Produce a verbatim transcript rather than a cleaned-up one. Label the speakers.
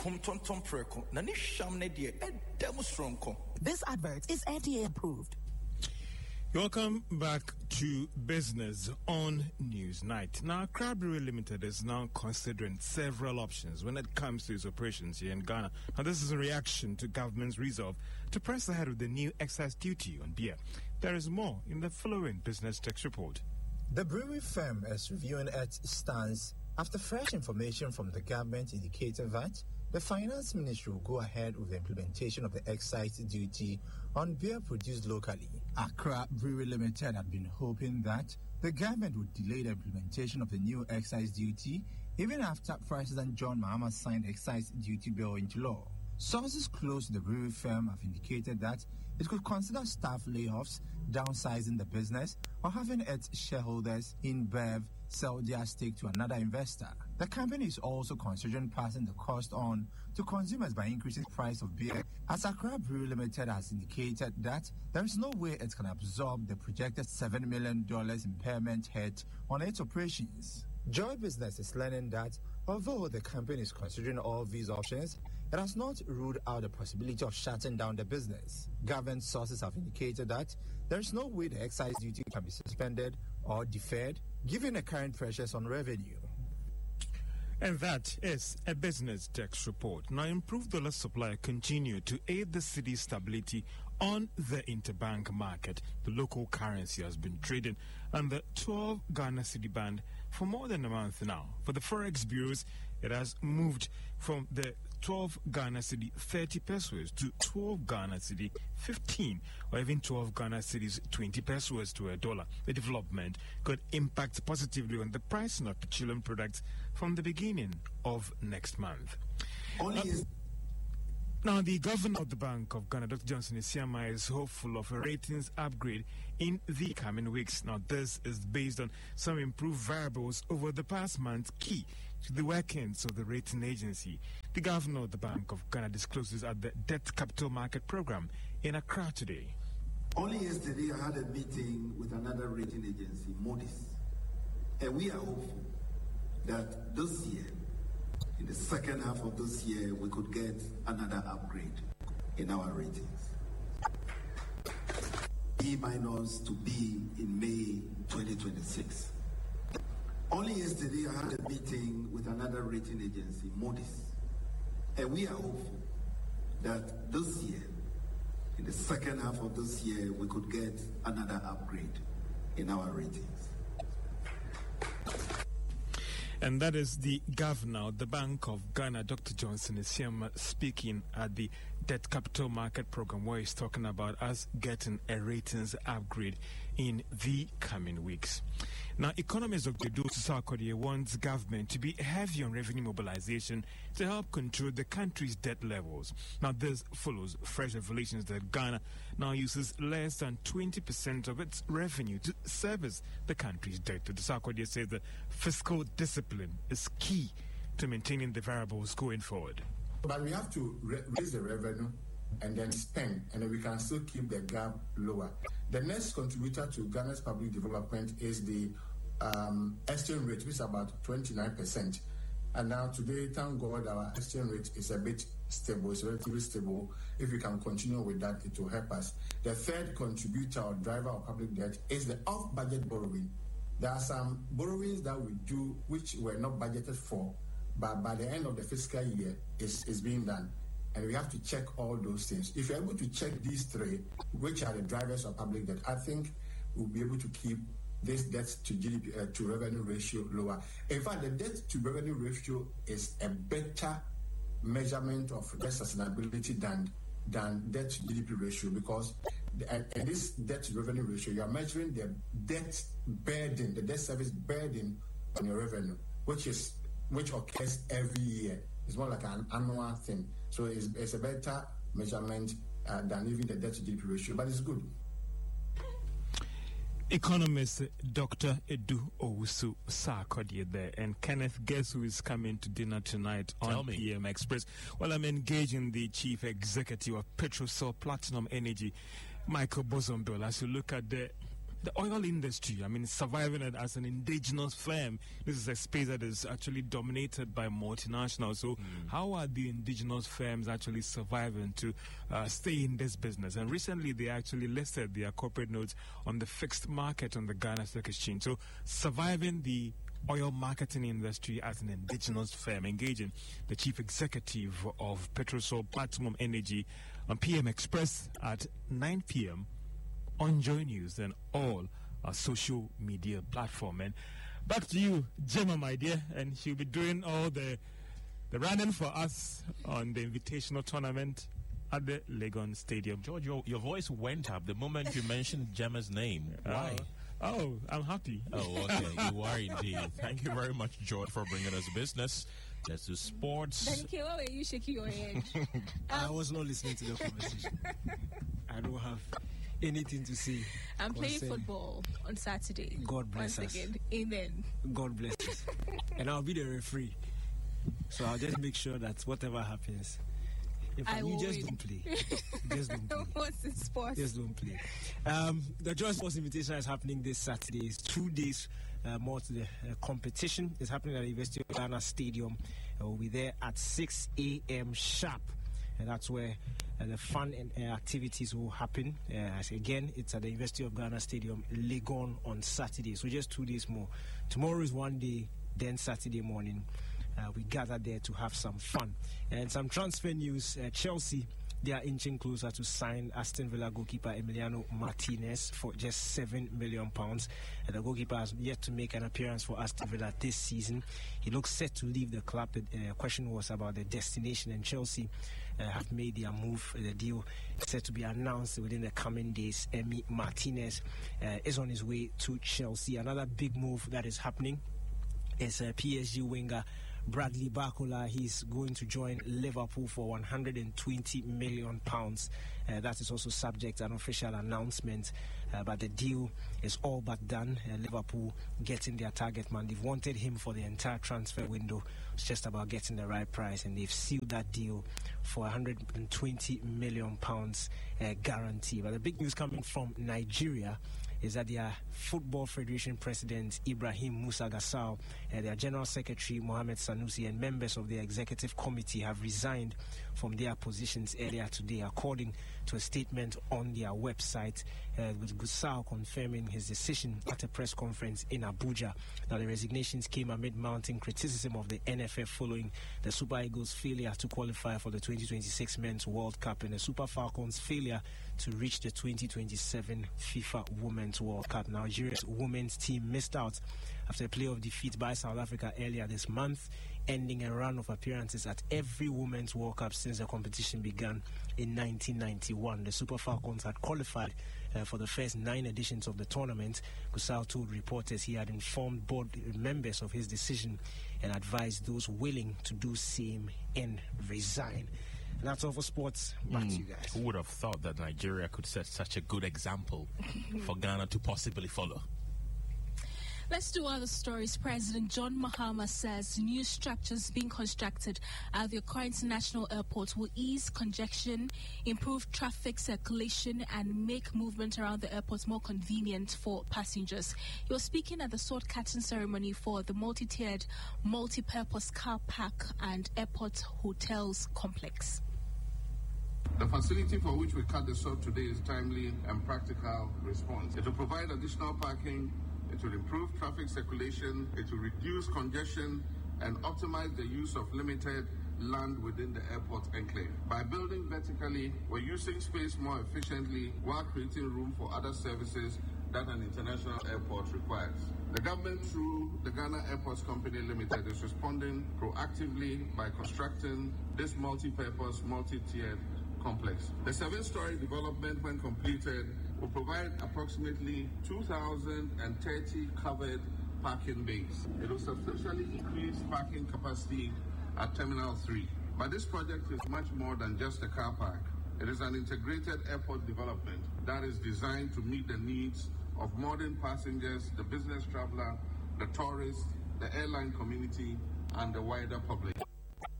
Speaker 1: This advert is F D A approved.
Speaker 2: Welcome back to Business on Newsnight. Now, Accra Brewery Limited is now considering several options when it comes to its operations here in Ghana. Now, this is a reaction to government's resolve to press ahead with the new excise duty on beer. There is more in the following Business Text report.
Speaker 3: The brewery firm is reviewing its stance after fresh information from the government indicated that the Finance Ministry will go ahead with the implementation of the excise duty on beer produced locally. Accra Brewery Limited had been hoping that the government would delay the implementation of the new excise duty even after President John Mahama signed the excise duty bill into law. Sources close to the brewery firm have indicated that it could consider staff layoffs, downsizing the business, or having its shareholders in Bev sell their stake to another investor. The company is also considering passing the cost on to consumers by increasing the price of beer, as Accra Brewery Limited has indicated that there is no way it can absorb the projected seven million dollars impairment hit on its operations. Joy Business is learning that although the company is considering all these options, it has not ruled out the possibility of shutting down the business. Government sources have indicated that there is no way the excise duty can be suspended or deferred, given the current pressures on revenue.
Speaker 2: And that is a Business Text report. Now, improved dollar supply continue to aid the city's stability on the interbank market. The local currency has been trading under twelve Ghana cedi band for more than a month now. For the Forex bureaus, it has moved from the twelve Ghana cedi thirty pesos to twelve Ghana cedi fifteen, or even twelve Ghana cedis twenty pesos to a dollar. The development could impact positively on the pricing of petroleum products from the beginning of next month.
Speaker 4: Only
Speaker 2: uh,
Speaker 4: is
Speaker 2: Now, the governor of the Bank of Ghana, Doctor Johnson Isiama, is hopeful of a ratings upgrade in the coming weeks. Now, this is based on some improved variables over the past month, key to the workings of the rating agency. The governor of the Bank of Ghana discloses at the Debt Capital Market Program in Accra today.
Speaker 4: Only yesterday I had a meeting with another rating agency, Moody's, and we are hopeful that this year, in the second half of this year, we could get another upgrade in our ratings. B minus to B in May twenty twenty-six. Only yesterday I had a meeting with another rating agency, Moody's, and we are hopeful that this year, in the second half of this year, we could get another upgrade in our ratings.
Speaker 2: And that is the governor of the Bank of Ghana, Doctor Johnson Isiama, speaking at the Debt Capital Market Program, where he's talking about us getting a ratings upgrade in the coming weeks. Now, economist Doctor Edu Sarkodie wants government to be heavy on revenue mobilization to help control the country's debt levels. Now, this follows fresh revelations that Ghana now uses less than twenty percent of its revenue to service the country's debt. Doctor Sarkodie says that fiscal discipline is key to maintaining the variables going forward.
Speaker 5: But we have to re- raise the revenue and then spend, and then we can still keep the gap lower. The next contributor to Ghana's public development is the um, exchange rate, which is about twenty-nine percent. And now today, thank God, our exchange rate is a bit stable, it's relatively stable. If we can continue with that, it will help us. The third contributor or driver of public debt is the off-budget borrowing. There are some borrowings that we do which were not budgeted for, but by the end of the fiscal year, it's, it's being done. And we have to check all those things. If you're able to check these three, which are the drivers of public debt, I think we'll be able to keep this debt to G D P uh, to revenue ratio lower. In fact, the debt to revenue ratio is a better measurement of debt sustainability than than debt to G D P ratio, because the, and, and this debt to revenue ratio, you are measuring the debt burden, the debt service burden on your revenue, which is which occurs every year. It's more like an annual thing. So it's, it's a better measurement uh, than even the debt to G D P ratio, but it's good.
Speaker 2: Economist Doctor Edu Owusu Sarkodie there. And Kenneth, guess who is coming to dinner tonight on P M Express? Well, I'm engaging the Chief Executive of Petrosol Platinum Energy, Michael Bozombel, as you look at the the oil industry, I mean, surviving it as an indigenous firm. This is a space that is actually dominated by multinationals. So, mm. how are the indigenous firms actually surviving to uh, stay in this business? And recently, they actually listed their corporate notes on the fixed market on the Ghana Stock Exchange. So, surviving the oil marketing industry as an indigenous firm, engaging the chief executive of Petrosol Platinum Energy on P M Express at nine p.m. on Joy News and all our social media platform. And back to you, Gemma, my dear, and she'll be doing all the the running for us on the invitational tournament at the Legon Stadium.
Speaker 6: George, your, your voice went up the moment you mentioned Gemma's name. Why?
Speaker 2: Uh, Oh, I'm happy.
Speaker 6: Oh, okay. You are indeed. Thank you very much, George, for bringing us business. Let's do sports.
Speaker 7: Thank you. Why were you shaking your head?
Speaker 8: I was not listening to the conversation. I don't have anything to say.
Speaker 7: I'm playing football on Saturday.
Speaker 8: God bless
Speaker 7: Once
Speaker 8: us.
Speaker 7: Again. Amen.
Speaker 8: God bless us. And I'll be the referee. So I'll just make sure that whatever happens, if
Speaker 7: I
Speaker 8: you
Speaker 7: will
Speaker 8: just
Speaker 7: win.
Speaker 8: don't play. Just don't play.
Speaker 7: What's in sports?
Speaker 8: Just don't play. Um, the Joy Sports Invitation is happening this Saturday. It's two days uh, more to the uh, competition. It's happening at the University of Ghana Stadium. Uh, we'll be there at six a.m. sharp. And that's where uh, the fun and uh, activities will happen. Uh, as again, it's at the University of Ghana Stadium, Legon, on Saturday. So just two days more. Tomorrow is one day, then Saturday morning. Uh, we gather there to have some fun. And some transfer news. uh, Chelsea, they are inching closer to sign Aston Villa goalkeeper Emiliano Martinez for just seven million pounds. Uh, the goalkeeper has yet to make an appearance for Aston Villa this season. He looks set to leave the club. The uh, question was about the destination, and Chelsea uh, have made their move. The deal is set to be announced within the coming days. Emi Martinez uh, is on his way to Chelsea. Another big move that is happening is uh, P S G winger Bradley Barcola. He's going to join Liverpool for one hundred twenty million pounds. Uh, that is also subject to an official announcement, uh, but the deal is all but done. Uh, Liverpool getting their target man. They've wanted him for the entire transfer window. It's just about getting the right price, and they've sealed that deal for one hundred twenty million pounds uh, guarantee. But the big news coming from Nigeria is that their Football Federation President Ibrahim Musa Gassau, uh, their General Secretary Mohamed Sanusi, and members of the Executive Committee have resigned from their positions earlier today, according to a statement on their website, uh, with Gassau confirming his decision at a press conference in Abuja. Now, the resignations came amid mounting criticism of the N F F following the Super Eagles' failure to qualify for the twenty twenty-six Men's World Cup and the Super Falcons' failure to reach the twenty twenty-seven FIFA Women's World Cup. Nigeria's women's team missed out after a playoff defeat by South Africa earlier this month, ending a run of appearances at every Women's World Cup since the competition began in nineteen ninety-one. The Super Falcons had qualified uh, for the first nine editions of the tournament. Gassau told reporters he had informed board members of his decision and advised those willing to do same and resign. And that's all for sports. Back mm, to you guys.
Speaker 6: Who would have thought that Nigeria could set such a good example for Ghana to possibly follow?
Speaker 7: Let's do other stories. President John Mahama says new structures being constructed at the Accra International Airport will ease congestion, improve traffic circulation, and make movement around the airport more convenient for passengers. He was speaking at the sword cutting ceremony for the multi-tiered, multi-purpose car park and airport hotels complex.
Speaker 9: The facility for which we cut the sword today is timely and practical response. It will provide additional parking. It will improve traffic circulation, it will reduce congestion, and optimize the use of limited land within the airport enclave. By building vertically, we're using space more efficiently while creating room for other services that an international airport requires. The government, through the Ghana Airports Company Limited, is responding proactively by constructing this multi-purpose, multi-tiered complex. The seven-story development, when completed, will provide approximately two thousand thirty covered parking bays. It will substantially increase parking capacity at Terminal three. But this project is much more than just a car park. It is an integrated airport development that is designed to meet the needs of modern passengers, the business traveler, the tourist, the airline community, and the wider public.